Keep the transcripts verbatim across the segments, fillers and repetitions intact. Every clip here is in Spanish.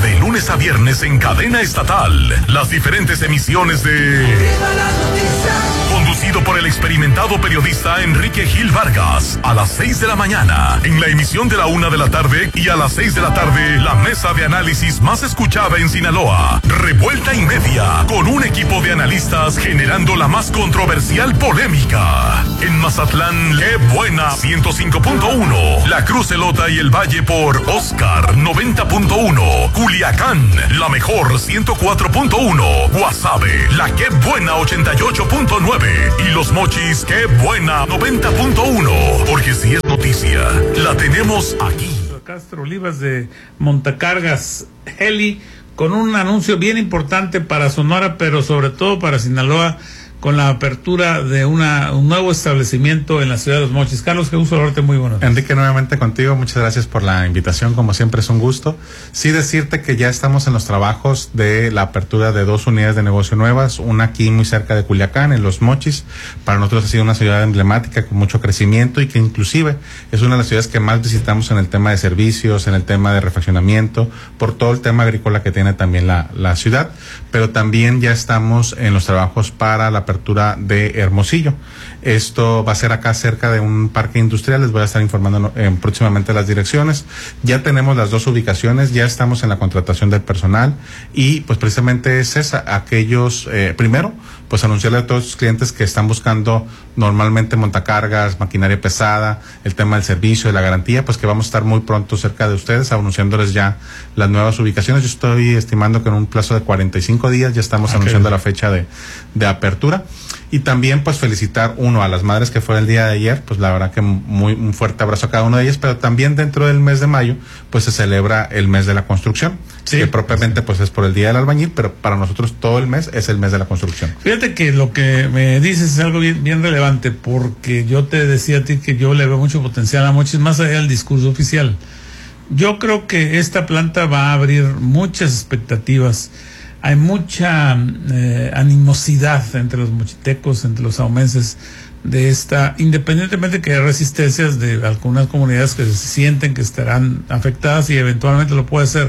De lunes a viernes en cadena estatal, las diferentes emisiones de... Conducido por el experimentado periodista Enrique Gil Vargas, a las seis de la mañana, en la emisión de la una de la tarde, y a las seis de la tarde, la mesa de análisis más escuchada en Sinaloa, Revuelta y Media, con un equipo de analistas generando la más controversial polémica. En Mazatlán, qué buena, ciento cinco punto uno, La Cruz, Elota y el Valle por Oscar, noventa punto uno, Culiacán, la mejor, ciento cuatro punto uno, Guasave, la qué buena, ochenta y ocho punto nueve, y Los Mochis, qué buena, noventa punto uno, porque si es noticia, la tenemos aquí. Castro Olivas de Montacargas Heli, con un anuncio bien importante para Sonora, pero sobre todo para Sinaloa, con la apertura de una, un nuevo establecimiento en la ciudad de Los Mochis. Carlos, qué gusto verte, muy buenas. Enrique, nuevamente contigo, muchas gracias por la invitación, como siempre es un gusto. Sí decirte que ya estamos en los trabajos de la apertura de dos unidades de negocio nuevas, una aquí muy cerca de Culiacán, en Los Mochis. Para nosotros ha sido una ciudad emblemática con mucho crecimiento y que inclusive es una de las ciudades que más visitamos en el tema de servicios, en el tema de refaccionamiento, por todo el tema agrícola que tiene también la, la ciudad, pero también ya estamos en los trabajos para la apertura de Hermosillo. Esto va a ser acá cerca de un parque industrial, les voy a estar informando eh, próximamente las direcciones. Ya tenemos las dos ubicaciones, ya estamos en la contratación del personal y pues precisamente es esa, aquellos, eh, primero, pues anunciarle a todos los clientes que están buscando normalmente montacargas, maquinaria pesada, el tema del servicio, de la garantía, pues que vamos a estar muy pronto cerca de ustedes, anunciándoles ya las nuevas ubicaciones. Yo estoy estimando que en un plazo de cuarenta y cinco días ya estamos okay. anunciando la fecha de, de apertura. Y también pues felicitar uno a las madres que fue el día de ayer, pues la verdad que muy un fuerte abrazo a cada una de ellas, pero también dentro del mes de mayo pues se celebra el mes de la construcción, sí, que propiamente pues es por el día del albañil, pero para nosotros todo el mes es el mes de la construcción. Fíjate que lo que me dices es algo bien, bien relevante, porque yo te decía a ti que yo le veo mucho potencial a Mochis más allá del discurso oficial. Yo creo que esta planta va a abrir muchas expectativas. Hay mucha eh, animosidad entre los mochitecos, entre los aumenses de esta, independientemente que hay resistencias de algunas comunidades que se sienten que estarán afectadas y eventualmente lo puede ser,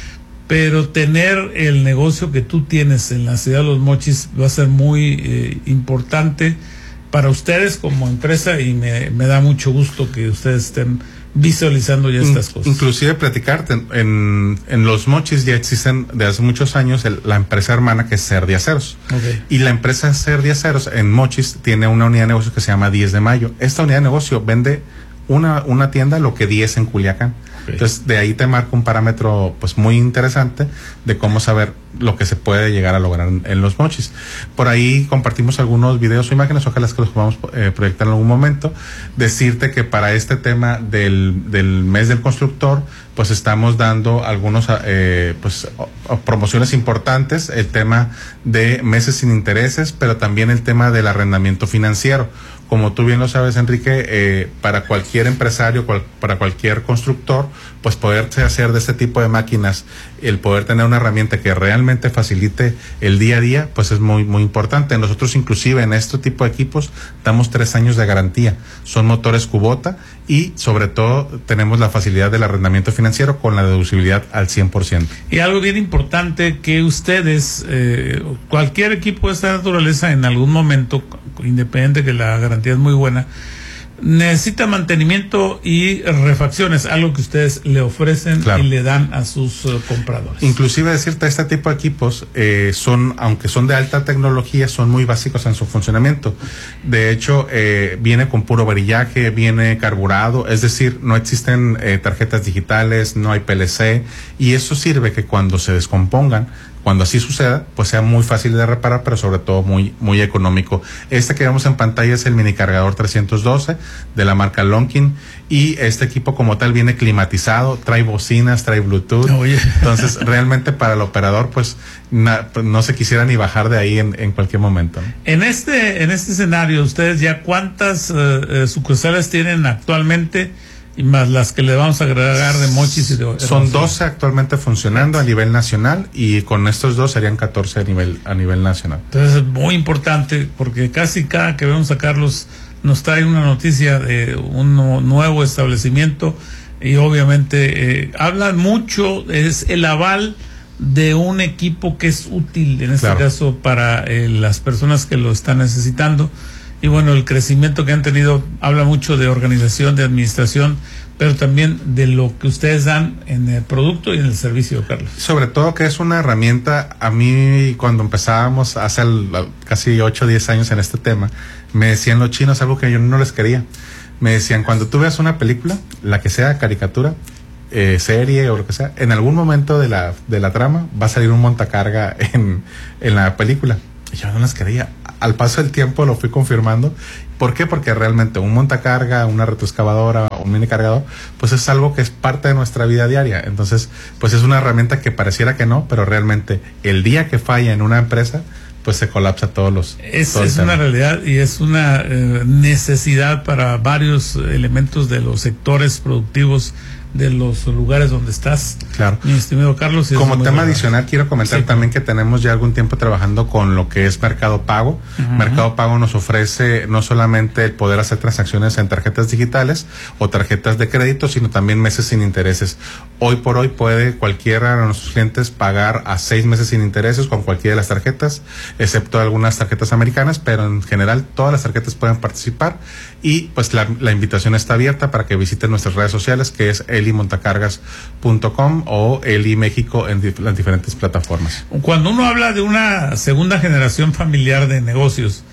pero tener el negocio que tú tienes en la ciudad de Los Mochis va a ser muy eh, importante para ustedes como empresa y me, me da mucho gusto que ustedes estén visualizando ya estas cosas. Inclusive platicarte, en, en Los Mochis ya existen desde hace muchos años el, la empresa hermana que es Cerdi Aceros. Okay. Y la empresa Cerdi Aceros en Mochis tiene una unidad de negocio que se llama diez de mayo. Esta unidad de negocio vende una, una tienda lo que diez en Culiacán. Okay. Entonces de ahí te marca un parámetro pues muy interesante de cómo saber lo que se puede llegar a lograr en, en Los Mochis. Por ahí compartimos algunos videos o imágenes, ojalá que los podamos eh, proyectar en algún momento. Decirte que para este tema del, del mes del constructor pues estamos dando algunos eh, pues o, o promociones importantes, el tema de meses sin intereses, pero también el tema del arrendamiento financiero. Como tú bien lo sabes, Enrique, eh, para cualquier empresario, cual, para cualquier constructor, pues poderse hacer de este tipo de máquinas, el poder tener una herramienta que realmente facilite el día a día, pues es muy muy importante. Nosotros inclusive en este tipo de equipos damos tres años de garantía. Son motores Kubota y sobre todo tenemos la facilidad del arrendamiento financiero con la deducibilidad al cien por ciento. Y algo bien importante que ustedes, eh, cualquier equipo de esta naturaleza en algún momento, independiente que la garantía es muy buena, necesita mantenimiento y refacciones, algo que ustedes le ofrecen, claro, y le dan a sus uh, compradores. Inclusive decirte, este tipo de equipos eh, son, aunque son de alta tecnología, son muy básicos en su funcionamiento. De hecho, eh, viene con puro varillaje, viene carburado, es decir, no existen eh, tarjetas digitales, no hay P L C, y eso sirve que cuando se descompongan, cuando así suceda, pues sea muy fácil de reparar, pero sobre todo muy muy económico. Este que vemos en pantalla es el mini cargador trescientos doce de la marca Lonkin, y este equipo como tal viene climatizado, trae bocinas, trae Bluetooth. Oye. Entonces realmente para el operador pues na, no se quisiera ni bajar de ahí en, en cualquier momento, ¿no? En este en este escenario, ¿ustedes ya cuántas uh, sucursales tienen actualmente? Y más las que le vamos a agregar de Mochis y de... Son doce actualmente funcionando a nivel nacional, y con estos dos serían catorce a nivel a nivel nacional. Entonces es muy importante, porque casi cada que vemos a Carlos nos trae una noticia de un nuevo establecimiento, y obviamente eh, hablan mucho, es el aval de un equipo que es útil, en este claro. caso, para eh, las personas que lo están necesitando. Y bueno, el crecimiento que han tenido habla mucho de organización, de administración, pero también de lo que ustedes dan en el producto y en el servicio, Carlos. Sobre todo que es una herramienta. A mí, cuando empezábamos hace el, casi ocho o diez años en este tema, me decían los chinos algo que yo no les quería. Me decían, cuando tú veas una película, la que sea caricatura, eh, serie o lo que sea, en algún momento de la, de la trama va a salir un montacarga en, en la película. Y yo no las quería. Al paso del tiempo lo fui confirmando. ¿Por qué? Porque realmente un montacarga, una retroexcavadora, un mini cargador, pues es algo que es parte de nuestra vida diaria. Entonces, pues es una herramienta que pareciera que no, pero realmente el día que falla en una empresa, pues se colapsa todos los... Es, todo es una realidad y es una eh, necesidad para varios elementos de los sectores productivos de los lugares donde estás, claro. mi estimado Carlos. Como tema verdad. adicional, quiero comentar sí. también que tenemos ya algún tiempo trabajando con lo que es Mercado Pago. Uh-huh. Mercado Pago nos ofrece no solamente el poder hacer transacciones en tarjetas digitales o tarjetas de crédito, sino también meses sin intereses. Hoy por hoy puede cualquiera de nuestros clientes pagar a seis meses sin intereses con cualquiera de las tarjetas, excepto algunas tarjetas americanas, pero en general todas las tarjetas pueden participar y pues la, la invitación está abierta para que visiten nuestras redes sociales, que es el eli montacargas punto com o Eli México en dif- las diferentes plataformas. Cuando uno habla de una segunda generación familiar de negocios,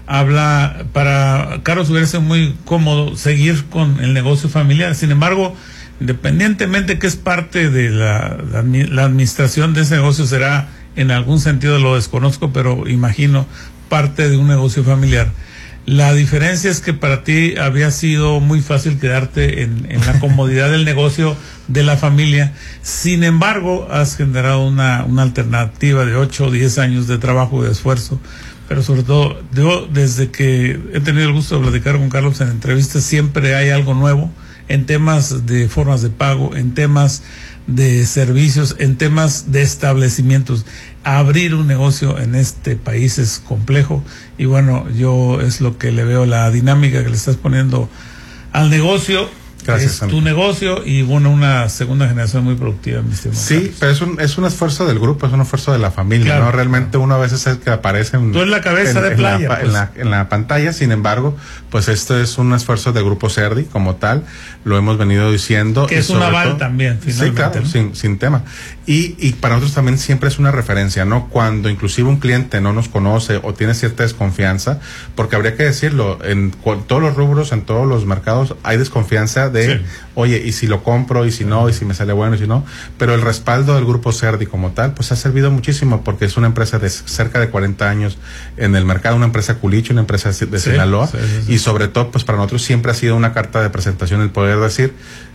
habla, para Carlos hubiera sido muy cómodo seguir con el negocio familiar. Sin embargo, independientemente que es parte de la, la, la administración de ese negocio, será en algún sentido, lo desconozco, pero imagino parte de un negocio familiar. La diferencia es que para ti había sido muy fácil quedarte en, en la comodidad del negocio de la familia. Sin embargo, has generado una, una alternativa de ocho o diez años de trabajo y de esfuerzo. Pero sobre todo, yo desde que he tenido el gusto de platicar con Carlos en entrevistas, siempre hay algo nuevo en temas de formas de pago, en temas de servicios, en temas de establecimientos. Abrir un negocio en este país es complejo y bueno, yo es lo que le veo, la dinámica que le estás poniendo al negocio. Gracias, es amigo. Tu negocio y bueno, una segunda generación muy productiva, mi estimado Sí, Carlos. pero es un, es un esfuerzo del grupo, es un esfuerzo de la familia, claro, ¿no? Realmente claro. uno a veces es el que aparece en, Tú eres la cabeza en, de en playa, la, pues. en, la, en la pantalla. Sin embargo, pues esto es un esfuerzo del grupo Cerdi como tal, lo hemos venido diciendo. Que es un aval todo, también, finalmente. Sí, claro, ¿no? sin, sin tema. Y, y para nosotros también siempre es una referencia, ¿no? Cuando inclusive un cliente no nos conoce o tiene cierta desconfianza, porque habría que decirlo, en cu- todos los rubros, en todos los mercados, hay desconfianza de, sí. oye, y si lo compro, y si no, y si me sale bueno, y si no. Pero el respaldo del grupo Cerdi como tal, pues ha servido muchísimo, porque es una empresa de cerca de cuarenta años en el mercado, una empresa culichi, una empresa de sí, Sinaloa, sí, sí, sí. Y sobre todo, pues para nosotros siempre ha sido una carta de presentación el poder decir,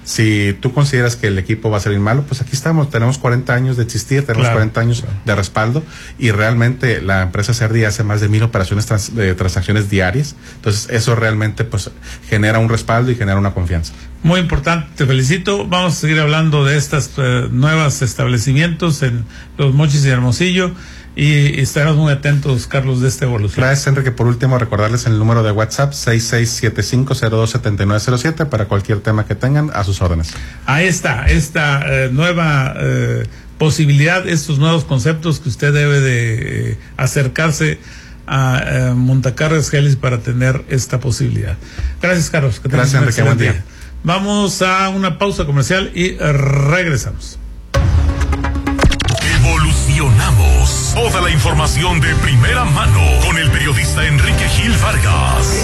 si tú consideras que el equipo va a salir malo, pues aquí estamos, tenemos cuarenta años de existir, tenemos claro, cuarenta años claro. de respaldo, y realmente la empresa Cerdi hace más de mil operaciones trans, de transacciones diarias, entonces eso realmente pues genera un respaldo y genera una confianza. Muy importante, te felicito. Vamos a seguir hablando de estos eh, nuevos establecimientos en Los Mochis y Hermosillo y estaremos muy atentos, Carlos, de esta evolución. Gracias, Enrique. Por último, recordarles el número de WhatsApp seis seis siete cinco cero dos siete nueve cero siete para cualquier tema que tengan, a sus órdenes. Ahí está, esta eh, nueva eh, posibilidad, estos nuevos conceptos que usted debe de eh, acercarse a eh, Montacargas Gelis para tener esta posibilidad. Gracias, Carlos. Que Gracias, Enrique. Buen día. día. Vamos a una pausa comercial y regresamos. Evolucionamos. Toda la información de primera mano con el periodista Enrique Gil Vargas.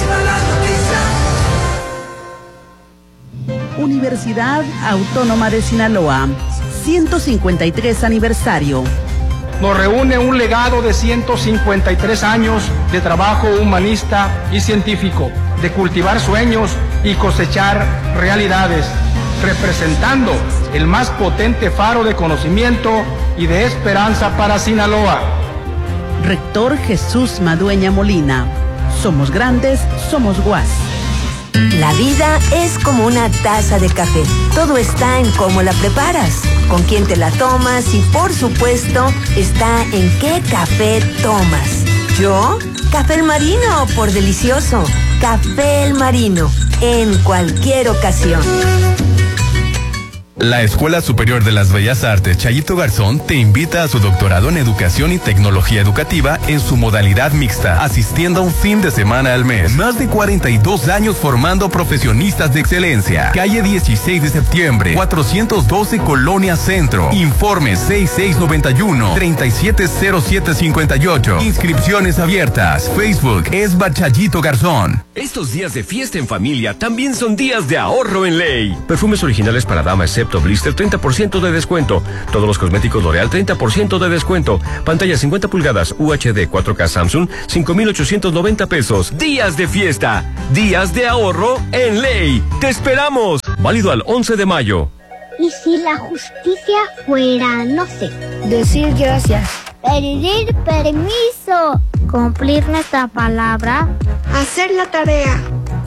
Universidad Autónoma de Sinaloa, ciento cincuenta y tres aniversario. Nos reúne un legado de ciento cincuenta y tres años de trabajo humanista y científico, de cultivar sueños y cosechar realidades, representando el más potente faro de conocimiento y de esperanza para Sinaloa. Rector Jesús Madueña Molina. Somos grandes, somos U A S. La vida es como una taza de café. Todo está en cómo la preparas, con quién te la tomas y, por supuesto, está en qué café tomas. ¿Yo? Café El Marino, por delicioso. Café El Marino, en cualquier ocasión. La Escuela Superior de las Bellas Artes Chayito Garzón te invita a su doctorado en Educación y Tecnología Educativa en su modalidad mixta, asistiendo a un fin de semana al mes. Más de cuarenta y dos años formando profesionistas de excelencia. Calle dieciséis de septiembre, cuatrocientos doce Colonia Centro. Informe seis seis nueve uno, tres siete cero siete cinco ocho. Inscripciones abiertas. Facebook Esba Chayito Garzón. Estos días de fiesta en familia también son días de ahorro en Ley. Perfumes originales para dama excepto Blister, treinta por ciento de descuento. Todos los cosméticos L'Oreal, treinta por ciento de descuento. Pantalla cincuenta pulgadas U H D cuatro K Samsung, cinco mil ochocientos noventa pesos. Días de fiesta, días de ahorro en Ley. ¡Te esperamos! Válido al once de mayo. ¿Y si la justicia fuera, no sé, decir gracias, pedir permiso, cumplir nuestra palabra, hacer la tarea,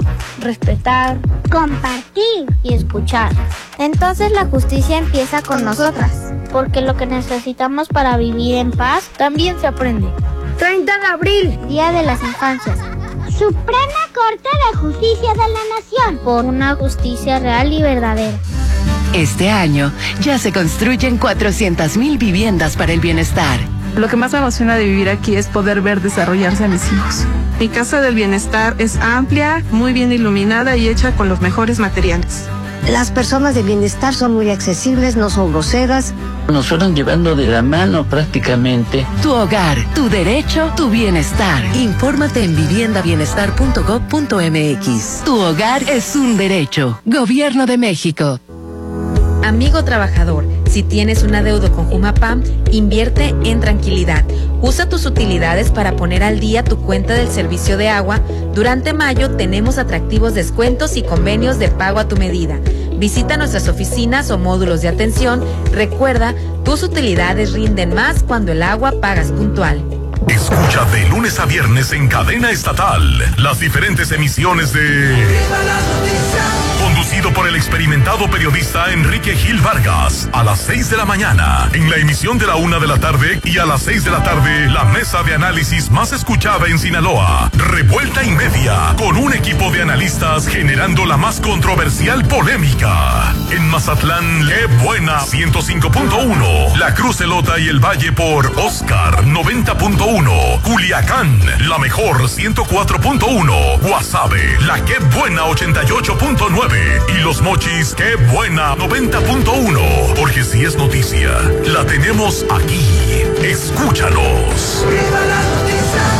respetar, compartir y escuchar? Entonces la justicia empieza con nosotras, porque lo que necesitamos para vivir en paz también se aprende. treinta de abril, Día de las Infancias. Suprema Corte de Justicia de la Nación, por una justicia real y verdadera. Este año ya se construyen cuatrocientas mil viviendas para el bienestar. Lo que más me emociona de vivir aquí es poder ver desarrollarse a mis hijos. Mi casa del bienestar es amplia, muy bien iluminada y hecha con los mejores materiales. Las personas de bienestar son muy accesibles, no son groseras. Nos fueron llevando de la mano prácticamente. Tu hogar, tu derecho, tu bienestar. Infórmate en vivienda bienestar punto gob punto m x. Tu hogar es un derecho. Gobierno de México. Amigo trabajador, si tienes un adeudo con Jumapam, invierte en tranquilidad. Usa tus utilidades para poner al día tu cuenta del servicio de agua. Durante mayo tenemos atractivos descuentos y convenios de pago a tu medida. Visita nuestras oficinas o módulos de atención. Recuerda, tus utilidades rinden más cuando el agua pagas puntual. Escucha de lunes a viernes en cadena estatal las diferentes emisiones de... Conducido por el experimentado periodista Enrique Gil Vargas, a las seis de la mañana, en la emisión de la una de la tarde, y a las seis de la tarde, la mesa de análisis más escuchada en Sinaloa, Revuelta y Media, con un equipo de analistas generando la más controversial polémica. En Mazatlán, ¡qué buena! ciento cinco punto uno, La Cruz Elota y el Valle por Oscar noventa punto uno, Culiacán, la mejor ciento cuatro punto uno, Guasave, la ¡qué buena! ochenta y ocho punto nueve, y Los Mochis, ¡qué buena! noventa punto uno, porque si es noticia, la tenemos aquí. Escúchanos. ¡Viva la noticia!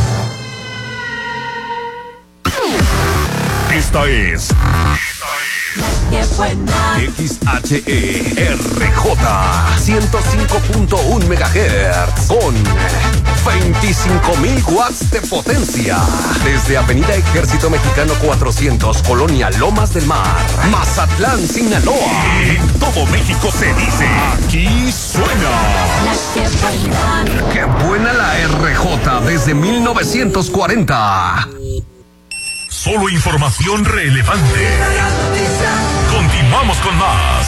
Esta es... ¡Qué buena! X H E R J ciento cinco punto uno megahertz con veinticinco mil watts de potencia. Desde Avenida Ejército Mexicano cuatrocientos, Colonia Lomas del Mar, Mazatlán, Sinaloa. En todo México se dice, aquí suena. ¡Qué buena! ¡Qué buena la R J desde mil novecientos cuarenta! Solo información relevante. Continuamos con más.